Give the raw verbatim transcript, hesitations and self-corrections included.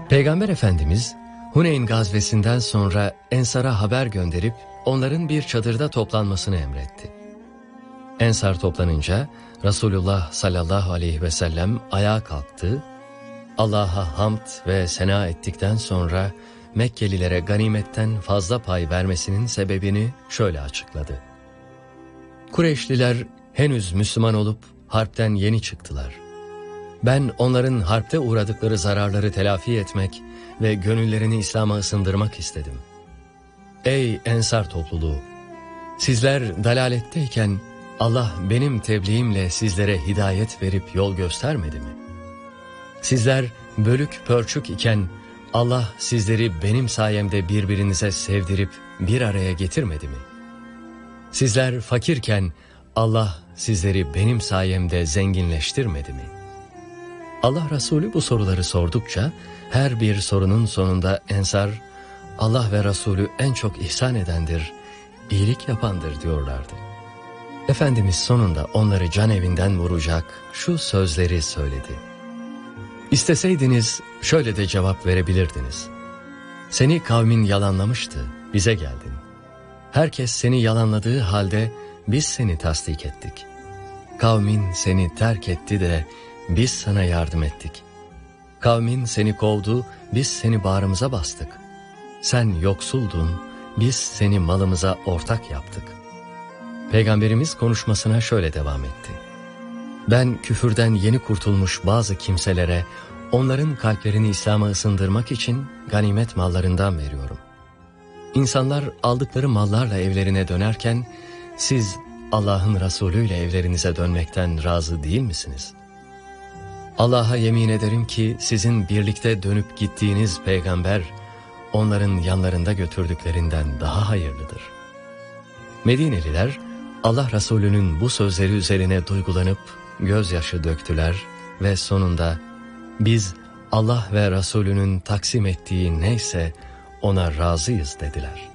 Peygamber Efendimiz Huneyn gazvesinden sonra Ensar'a haber gönderip onların bir çadırda toplanmasını emretti. Ensar toplanınca Resulullah sallallahu aleyhi ve sellem ayağa kalktı, Allah'a hamd ve sena ettikten sonra Mekkelilere ganimetten fazla pay vermesinin sebebini şöyle açıkladı. Kureyşliler henüz Müslüman olup harpten yeni çıktılar. Ben onların harpte uğradıkları zararları telafi etmek ve gönüllerini İslam'a ısındırmak istedim. Ey Ensar topluluğu! Sizler dalaletteyken Allah benim tebliğimle sizlere hidayet verip yol göstermedi mi? Sizler bölük pörçük iken Allah sizleri benim sayemde birbirinize sevdirip bir araya getirmedi mi? Sizler fakirken Allah sizleri benim sayemde zenginleştirmedi mi? Allah Resulü bu soruları sordukça her bir sorunun sonunda Ensar, Allah ve Resulü en çok ihsan edendir, iyilik yapandır diyorlardı. Efendimiz sonunda onları can evinden vuracak şu sözleri söyledi. İsteseydiniz şöyle de cevap verebilirdiniz. Seni kavmin yalanlamıştı, bize geldin. Herkes seni yalanladığı halde biz seni tasdik ettik. Kavmin seni terk etti de biz sana yardım ettik. Kavmin seni kovdu, biz seni bağrımıza bastık. Sen yoksuldun, biz seni malımıza ortak yaptık. Peygamberimiz konuşmasına şöyle devam etti. Ben küfürden yeni kurtulmuş bazı kimselere onların kalplerini İslam'a ısındırmak için ganimet mallarından veriyorum. İnsanlar aldıkları mallarla evlerine dönerken siz Allah'ın Resulü ile evlerinize dönmekten razı değil misiniz? Allah'a yemin ederim ki sizin birlikte dönüp gittiğiniz peygamber onların yanlarında götürdüklerinden daha hayırlıdır. Medineliler Allah Resulü'nün bu sözleri üzerine duygulanıp gözyaşı döktüler ve sonunda biz Allah ve Resulü'nün taksim ettiği neyse ona razıyız dediler.